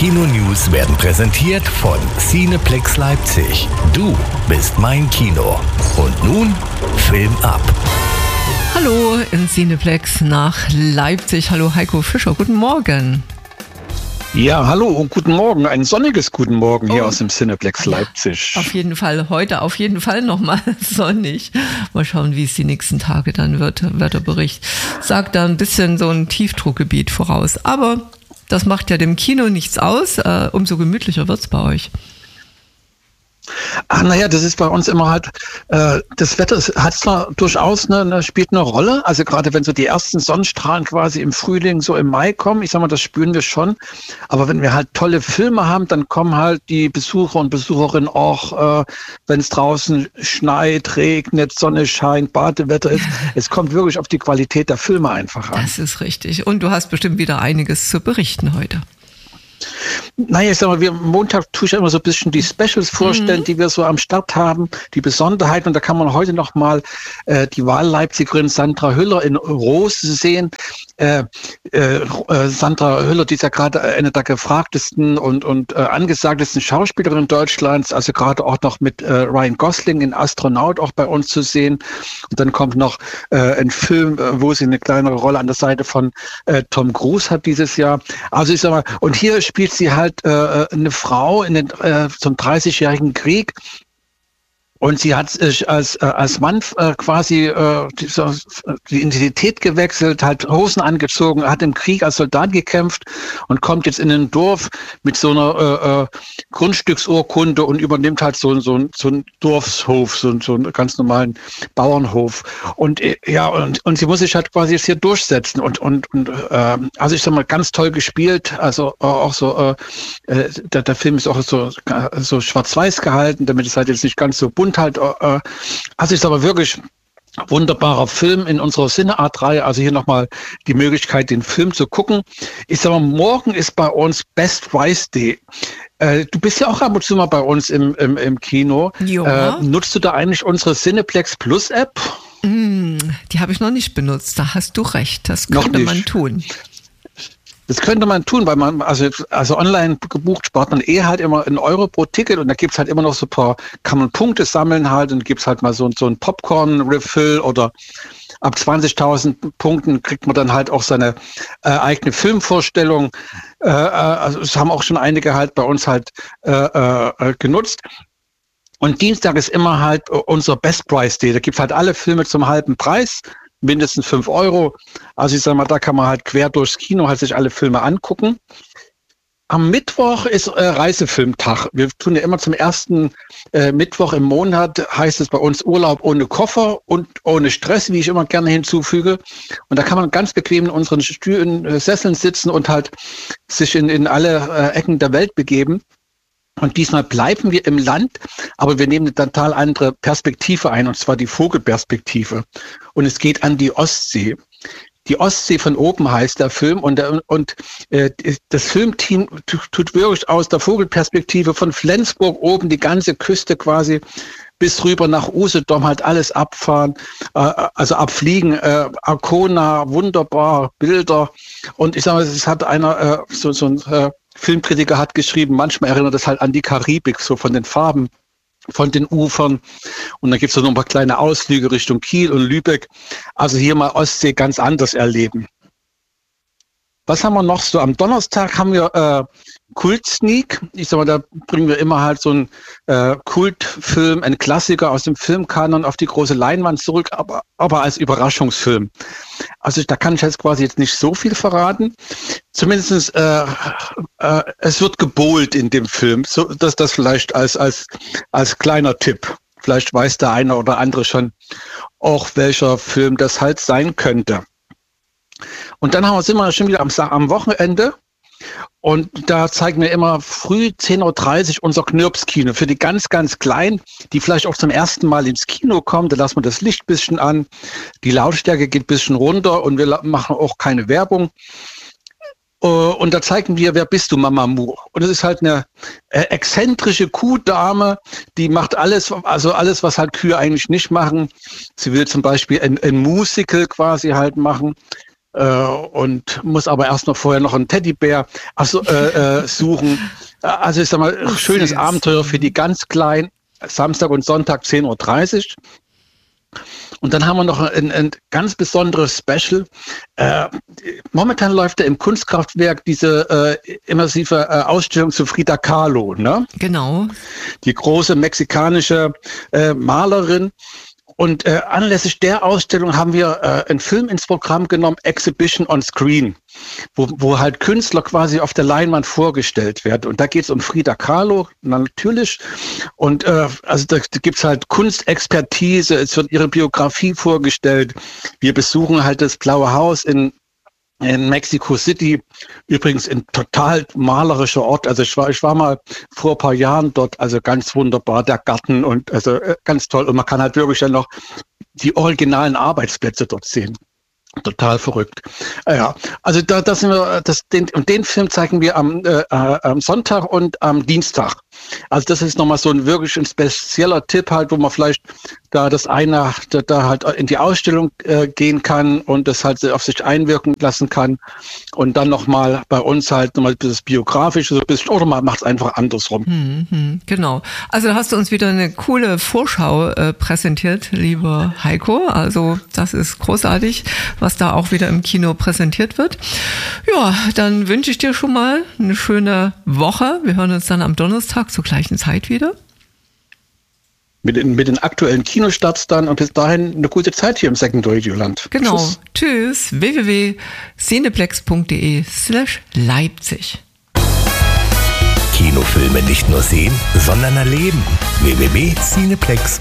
Kino-News werden präsentiert von Cineplex Leipzig. Du bist mein Kino. Und nun Film ab. Hallo in Cineplex nach Leipzig. Hallo Heiko Fischer, guten Morgen. Ja, hallo und guten Morgen. Ein sonniges Guten Morgen hier aus dem Cineplex Leipzig. Auf jeden Fall, heute auf jeden Fall nochmal sonnig. Mal schauen, wie es die nächsten Tage dann wird. Wetterbericht sagt da ein bisschen so ein Tiefdruckgebiet voraus. Aber das macht ja dem Kino nichts aus. Umso gemütlicher wird's bei euch. Ach, naja, das ist bei uns immer halt, das Wetter hat zwar durchaus spielt eine Rolle, also gerade wenn so die ersten Sonnenstrahlen quasi im Frühling, so im Mai kommen, ich sag mal, das spüren wir schon, aber wenn wir halt tolle Filme haben, dann kommen halt die Besucher und Besucherinnen auch, wenn es draußen schneit, regnet, Sonne scheint, Badewetter ist, es kommt wirklich auf die Qualität der Filme einfach an. Das ist richtig und du hast bestimmt wieder einiges zu berichten heute. Naja, ich sag mal, Montag tue ich ja immer so ein bisschen die Specials vorstellen, die wir so am Start haben, die Besonderheiten. Und da kann man heute noch mal die Wahlleipzigerin Sandra Hüller in Rose sehen. Sandra Hüller, die ist ja gerade eine der gefragtesten und angesagtesten Schauspielerinnen Deutschlands, also gerade auch noch mit Ryan Gosling in Astronaut auch bei uns zu sehen. Und dann kommt noch ein Film, wo sie eine kleinere Rolle an der Seite von Tom Cruise hat dieses Jahr. Also ich sag mal, und hier spielt sie halt eine Frau in zum 30-jährigen Krieg. Und sie hat sich als Mann quasi die Identität gewechselt, halt Hosen angezogen, hat im Krieg als Soldat gekämpft und kommt jetzt in ein Dorf mit so einer Grundstücksurkunde und übernimmt halt so einen Dorfshof, so einen ganz normalen Bauernhof. Und und sie muss sich halt quasi jetzt hier durchsetzen und also ich sag mal, ganz toll gespielt, also auch so der Film ist auch so schwarz-weiß gehalten, damit es halt jetzt nicht ganz so bunt halt, also ist aber wirklich wunderbarer Film in unserer Cineart-Reihe. Also hier nochmal die Möglichkeit, den Film zu gucken. Ich sag mal, morgen ist bei uns Best Price Day. Du bist ja auch ab und zu mal bei uns im Kino. Ja. Nutzt du da eigentlich unsere Cineplex Plus App? Die habe ich noch nicht benutzt. Da hast du recht. Das könnte man tun. Das könnte man tun, weil man, also online gebucht spart man halt immer 1 Euro pro Ticket und da gibt's halt immer noch so ein paar, kann man Punkte sammeln halt und gibt's halt mal so ein Popcorn-Refill oder ab 20.000 Punkten kriegt man dann halt auch seine eigene Filmvorstellung. Also es haben auch schon einige halt bei uns halt genutzt. Und Dienstag ist immer halt unser Best Price Day. Da gibt's halt alle Filme zum halben Preis. Mindestens 5 Euro. Also ich sag mal, da kann man halt quer durchs Kino halt sich alle Filme angucken. Am Mittwoch ist Reisefilmtag. Wir tun ja immer zum ersten Mittwoch im Monat, heißt es bei uns Urlaub ohne Koffer und ohne Stress, wie ich immer gerne hinzufüge. Und da kann man ganz bequem in unseren Stühlen, Sesseln sitzen und halt sich in alle Ecken der Welt begeben. Und diesmal bleiben wir im Land, aber wir nehmen eine total andere Perspektive ein, und zwar die Vogelperspektive. Und es geht an die Ostsee. Die Ostsee von oben heißt der Film und das Filmteam tut wirklich aus der Vogelperspektive von Flensburg oben die ganze Küste quasi bis rüber nach Usedom halt alles abfahren, also abfliegen, Arkona, wunderbar, Bilder. Und ich sage mal, es hat einer, so ein Filmkritiker hat geschrieben, manchmal erinnert es halt an die Karibik, so von den Farben, von den Ufern. Und dann gibt es noch ein paar kleine Ausflüge Richtung Kiel und Lübeck. Also hier mal Ostsee ganz anders erleben. Was haben wir noch so? Am Donnerstag haben wir Kult-Sneak. Ich sag mal, da bringen wir immer halt so einen Kultfilm, einen Klassiker aus dem Filmkanon auf die große Leinwand zurück, aber als Überraschungsfilm. Also da kann ich jetzt quasi nicht so viel verraten. Zumindest es wird gebohlt in dem Film. So, das vielleicht als kleiner Tipp. Vielleicht weiß der eine oder andere schon auch, welcher Film das halt sein könnte. Und dann sind wir schon wieder am Wochenende und da zeigen wir immer früh 10.30 Uhr unser Knirps-Kino für die ganz, ganz Kleinen, die vielleicht auch zum ersten Mal ins Kino kommen. Da lassen wir das Licht ein bisschen an, die Lautstärke geht ein bisschen runter und wir machen auch keine Werbung. Und da zeigen wir, wer bist du, Mama Mu? Und es ist halt eine exzentrische Kuhdame, die macht alles, was halt Kühe eigentlich nicht machen. Sie will zum Beispiel ein Musical quasi halt machen. und muss aber erst noch vorher noch einen Teddybär suchen. Also ich sag mal, schönes Abenteuer für die ganz Kleinen. Samstag und Sonntag 10:30 Uhr. Und dann haben wir noch ein ganz besonderes Special. Momentan läuft ja im Kunstkraftwerk diese immersive Ausstellung zu Frida Kahlo, ne? Genau. Die große mexikanische Malerin. Und anlässlich der Ausstellung haben wir einen Film ins Programm genommen, Exhibition on Screen, wo halt Künstler quasi auf der Leinwand vorgestellt werden. Und da geht es um Frida Kahlo, natürlich. Und also da gibt's halt Kunstexpertise, es wird ihre Biografie vorgestellt. Wir besuchen halt das Blaue Haus in Mexico City, übrigens ein total malerischer Ort. Also ich war mal vor ein paar Jahren dort, also ganz wunderbar, der Garten und also ganz toll. Und man kann halt wirklich dann noch die originalen Arbeitsplätze dort sehen. Total verrückt. Ja, also da sind wir, den Film zeigen wir am Sonntag und am Dienstag. Also das ist nochmal so wirklich ein spezieller Tipp halt, wo man vielleicht da das eine da halt in die Ausstellung gehen kann und das halt auf sich einwirken lassen kann und dann nochmal bei uns halt nochmal das Biografische so ein bisschen, oder man macht es einfach andersrum. Genau. Also da hast du uns wieder eine coole Vorschau präsentiert, lieber Heiko. Also das ist großartig, was da auch wieder im Kino präsentiert wird. Ja, dann wünsche ich dir schon mal eine schöne Woche. Wir hören uns dann am Donnerstag zur gleichen Zeit wieder. Mit den aktuellen Kinostarts dann und bis dahin eine gute Zeit hier im Second Radio-Land. Genau. Tschüss. www.cineplex.de/Leipzig. Kinofilme nicht nur sehen, sondern erleben. www.cineplex.de